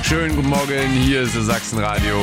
Schönen guten Morgen, hier ist das Sachsenradio.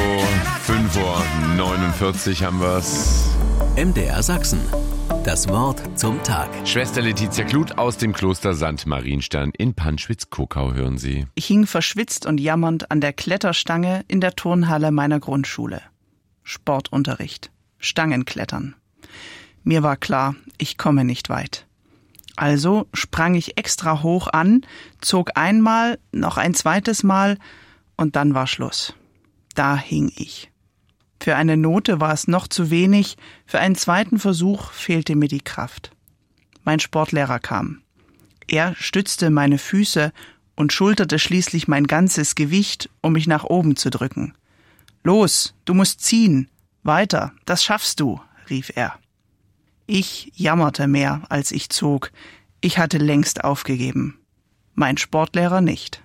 5:49 Uhr haben wir's. MDR Sachsen. Das Wort zum Tag. Schwester Letizia Kluth aus dem Kloster St. Marienstern in Panschwitz-Kuckau hören Sie. Ich hing verschwitzt und jammernd an der Kletterstange in der Turnhalle meiner Grundschule. Sportunterricht. Stangenklettern. Mir war klar, ich komme nicht weit. Also sprang ich extra hoch an, zog einmal, noch ein zweites Mal und dann war Schluss. Da hing ich. Für eine Note war es noch zu wenig, für einen zweiten Versuch fehlte mir die Kraft. Mein Sportlehrer kam. Er stützte meine Füße und schulterte schließlich mein ganzes Gewicht, um mich nach oben zu drücken. »Los, du musst ziehen! Weiter, das schaffst du«, rief er. Ich jammerte mehr, als ich zog. Ich hatte längst aufgegeben. Mein Sportlehrer nicht.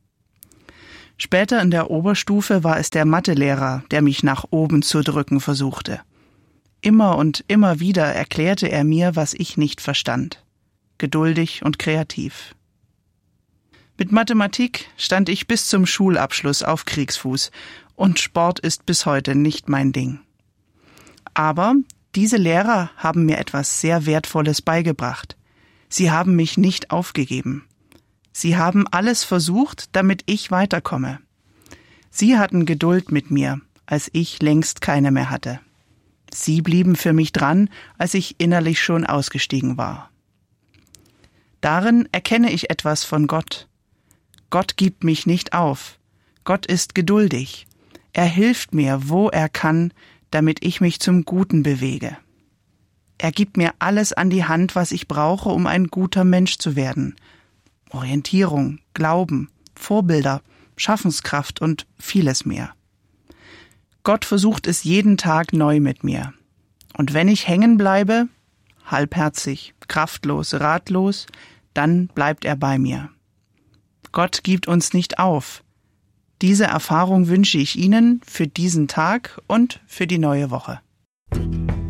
Später in der Oberstufe war es der Mathelehrer, der mich nach oben zu drücken versuchte. Immer und immer wieder erklärte er mir, was ich nicht verstand. Geduldig und kreativ. Mit Mathematik stand ich bis zum Schulabschluss auf Kriegsfuß und Sport ist bis heute nicht mein Ding. Aber diese Lehrer haben mir etwas sehr Wertvolles beigebracht. Sie haben mich nicht aufgegeben. Sie haben alles versucht, damit ich weiterkomme. Sie hatten Geduld mit mir, als ich längst keine mehr hatte. Sie blieben für mich dran, als ich innerlich schon ausgestiegen war. Darin erkenne ich etwas von Gott. Gott gibt mich nicht auf. Gott ist geduldig. Er hilft mir, wo er kann, damit ich mich zum Guten bewege. Er gibt mir alles an die Hand, was ich brauche, um ein guter Mensch zu werden. Orientierung, Glauben, Vorbilder, Schaffenskraft und vieles mehr. Gott versucht es jeden Tag neu mit mir. Und wenn ich hängen bleibe, halbherzig, kraftlos, ratlos, dann bleibt er bei mir. Gott gibt uns nicht auf. Diese Erfahrung wünsche ich Ihnen für diesen Tag und für die neue Woche.